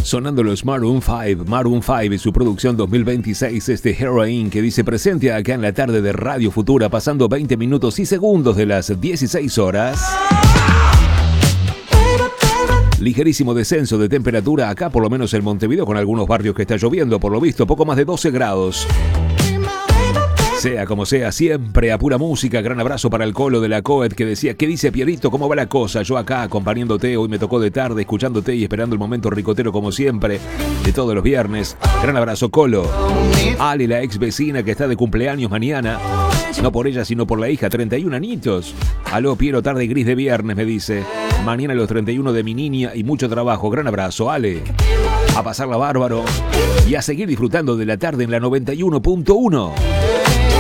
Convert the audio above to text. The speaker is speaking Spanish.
Sonando los Maroon 5 y su producción 2026, Heroin, que dice presente acá en la tarde de Radio Futura, pasando 20 minutos y segundos de las 16 horas. Ligerísimo descenso de temperatura acá, por lo menos en Montevideo, con algunos barrios que está lloviendo, por lo visto, poco más de 12 grados. Sea como sea, siempre a pura música. Gran abrazo para el Colo de la Coet que decía: ¿qué dice Pierrito? ¿Cómo va la cosa? Yo acá acompañándote, hoy me tocó de tarde, escuchándote y esperando el momento ricotero como siempre, de todos los viernes. Gran abrazo, Colo. Ale, la ex vecina que está de cumpleaños mañana. No por ella, sino por la hija, 31 añitos. Aló, Piero, tarde gris de viernes, me dice. Mañana los 31 de mi niña y mucho trabajo. Gran abrazo, Ale. A pasarla bárbaro y a seguir disfrutando de la tarde en la 91.1.